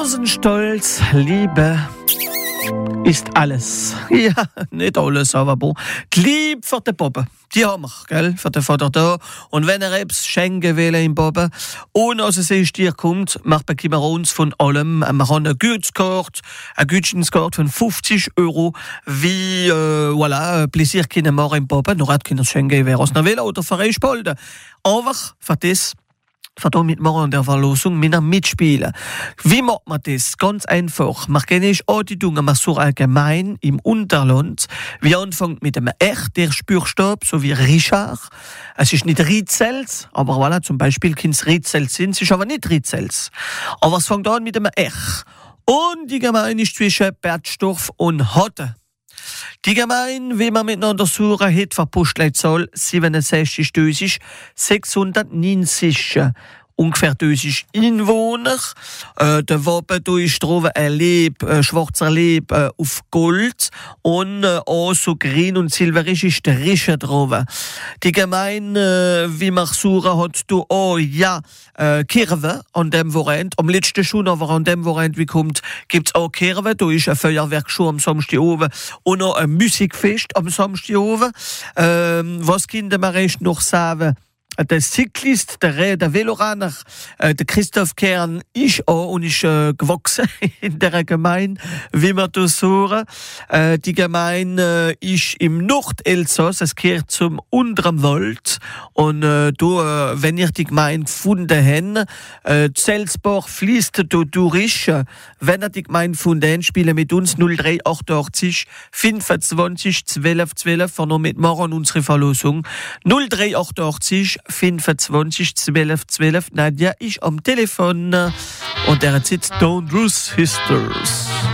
Rosenstolz, Liebe ist alles. Ja, nicht alles, aber bon. Die Liebe für den Bobbe, die haben wir, gell, für den Vater da. Und wenn etwas schenken will im Bobbe, ohne dass es ein Stier kommt, bekommen wir uns von allem. Wir haben eine Gutscheinskarte von 50 €, wie, voilà, Plaisir können wir im Bobbe, noch hat können schenken, wer es noch will, oder für euch Spalten. Aber für das, für da mitmachen an der Verlosung, mitspielen. Wie macht man das? Ganz einfach. Man kann nicht Andeutungen, man so allgemein im Unterland. Wir anfangen mit dem der Spürstab, so wie Richard. Es ist nicht Ritzels, aber voilà, zum Beispiel kann es Ritzels sein, es ist aber nicht Ritzels. Aber es fängt an mit dem Und die Gemeinde ist zwischen Bergsdorf und Hotte. Die Gemeinde, wie man miteinander suchen, hat für Postleitzahl 67.690. Ungefähr 1000 Einwohner. Der Wappen da ist drauf ein Leib, schwarzer Leib auf Gold und auch so grün und silberisch ist der Rische drauf. Die Gemeinde, wie man suchen, hat da auch Kirche an dem Wochenende. Am letzten schon, aber an dem Wochenende, wie kommt, gibt's auch Kirche. Da ist ein Feuerwerk schon am Samstag oben und noch ein Musikfest am Samstag oben. Was Kinder mir noch sagen? Der Cyclist, der Veloraner, der Christoph Kern, ist auch und ist gewachsen in der Gemeinde, wie wir das hören. Die Gemeinde ist im Nordelsass, es gehört zum unteren Wald. Und wenn ihr die Gemeinde gefunden habt, Zelsbach fließt da durch. Wenn ihr die Gemeinde gefunden habt, spielen mit uns 0388 25 12 12, für noch mitmachen unsere Verlosung. 0388 25 12 12. Nadja ist am Telefon und er sitzt Don't Lose Sisters.